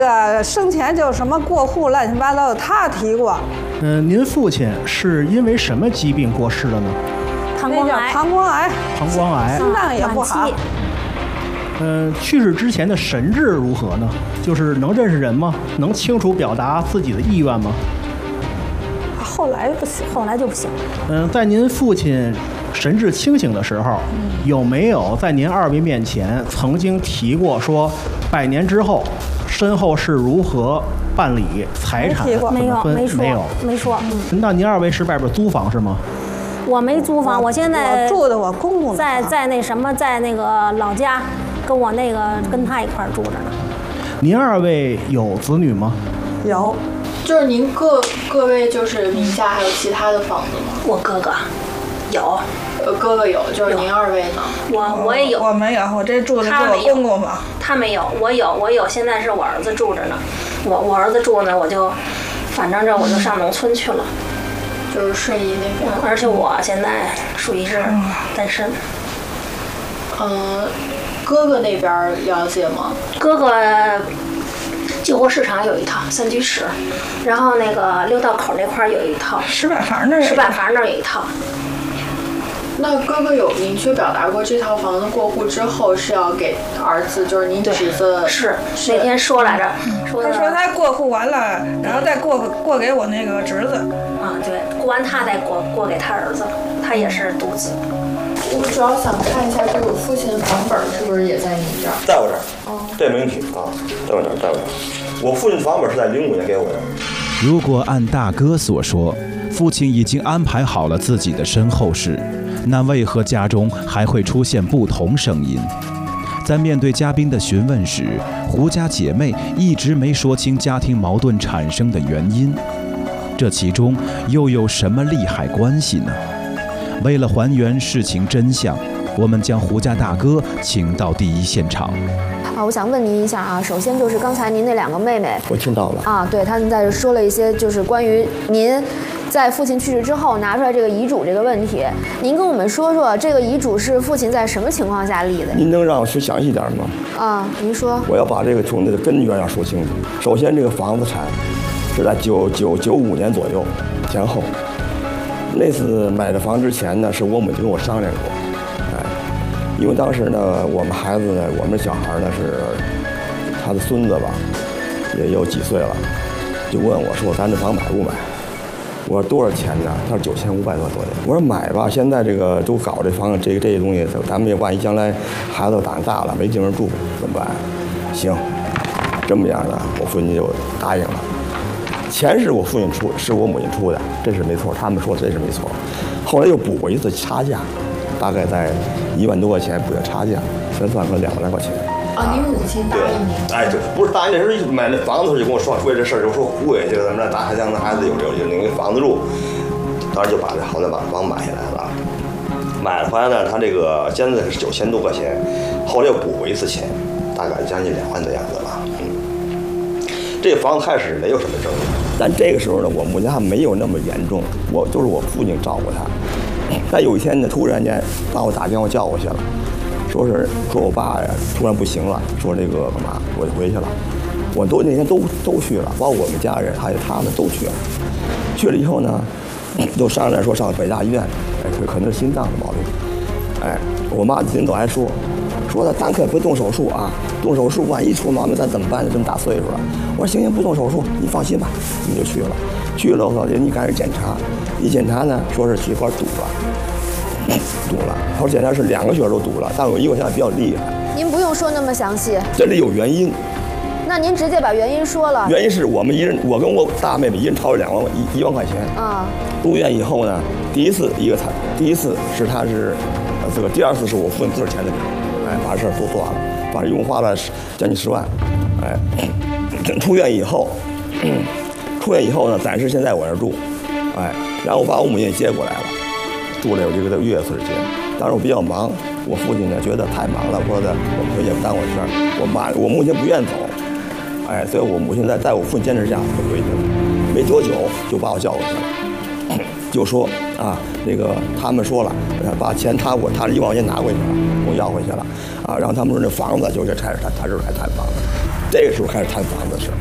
生前就什么过户乱七八糟的，他提过。 您父亲是因为什么疾病过世的呢？ 膀胱癌。 膀胱癌。 心脏也不好。 去世之前的神志如何呢？就是能认识人吗？能清楚表达自己的意愿吗？ 后来不行，后来就不行。 在您父亲神志清醒的时候，有没有在您二位面前曾经提过说，100年之后，身后是如何办理财产怎么分？ 没说。 那您二位是外边租房是吗？ 我没租房，我现在住的我公公在那什么，在那个老家，跟他一块住着呢。 您二位有子女吗？ 有。 就是您各位就是名下还有其他的房子吗？ 我哥哥有， 哥哥有，就是您二位呢？ 我也有。 我没有，我这住的是我公公房。 他没有，我有，现在是我儿子住着呢。我儿子住呢，我就上农村去了， 就是顺义那边。 而且我现在属于是单身。 哥哥那边了解吗？ 哥哥旧货市场有一套3居室，然后那个六道口那块有一套， 石板房那儿有一套。 那哥哥有明确表达过这套房子过户之后是要给儿子，就是您侄子是那天说来着， 他说他过户完了，然后再过给我那个侄子。 对，过完他再过给他儿子，他也是独子。 我主要想看一下这个父亲的房本是不是也在你这儿？ 在我这儿。这没问题啊，在我这儿。我父亲的房本是在05年给我的。 如果按大哥所说，父亲已经安排好了自己的身后事，那为何家中还会出现不同声音？在面对嘉宾的询问时，胡家姐妹一直没说清家庭矛盾产生的原因，这其中又有什么利害关系呢？为了还原事情真相，我们将胡家大哥请到第一现场。 我想问您一下啊，首先就是刚才您那2个妹妹， 我听到了对，他们在这说了一些就是关于您在父亲去世之后拿出来这个遗嘱这个问题，您跟我们说说这个遗嘱是父亲在什么情况下立的？ 您能让我说详细点吗？ 您说。 我要把这个从这个根源要说清楚。首先，这个房子产是在95年左右前后。那次买的房之前呢，是我母亲跟我商量过，因为当时呢，我们孩子呢，我们小孩呢是他的孙子吧，也有几岁了，就问我说：“咱这房买不买？”我说：“多少钱呢？”他说：“9500多钱。”我说：“买吧，现在这个都搞这房子，这些东西，咱们也万一将来孩子长大了没地方住怎么办？”行，这么样的，我父亲就答应了。钱是我父亲出，是我母亲出的，这是没错。他们说这是没错。后来又补过一次差价，大概在1万多块钱补的差价，全算个2万来块钱。 您母亲答应您？ 对，不是答应，那时候买那房子的时候就跟我说，为这事儿就说胡伟，就是咱们大让孩子有那个房子住，当时就把这好把房买下来了。买了回来呢，他这个现在是9000多块钱，后来又补过一次钱，大概将近2万的样子吧。这房子开始没有什么争议，但这个时候呢，我母亲还没有那么严重，就是我父亲照顾她。但有一天呢，突然间把我打电话叫过去了，说我爸呀突然不行了，说这个干嘛，我就回去了。我那天都去了，包括我们家人还有他们都去了。去了以后呢，都商量说上北大医院，可能是心脏的毛病。我妈今天早还说咱可不动手术啊，动手术万一出毛病咱怎么办呢？这么大岁数了。我说行，不动手术，你放心吧。你就去了，我说人家开始检查，一检查呢，说是血管堵了。他说检查是2个血管都堵了，但有一个现在比较厉害。 您不用说那么详细， 这里有原因。 那您直接把原因说了。 原因是我跟我大妹妹一人掏了1万块钱。入院以后呢，第一次是他是这个，第2次是我父亲自个儿钱的。把事儿都做完了，反正一共花了将近10万。出院以后呢，暂时先在我这儿住。然后我把我母亲也接过来了，住了有这个月的时间。当时我比较忙，我父亲呢觉得太忙了，说的我们回去不耽误事儿。我母亲不愿走，所以我母亲在我父亲坚持下就回去了。没多久就把我叫过去了，就说那个他们说了，把钱他1万块钱拿回去了，我要回去了。然后他们说那房子就是他这儿来谈房子。 这个时候开始谈房子的事儿。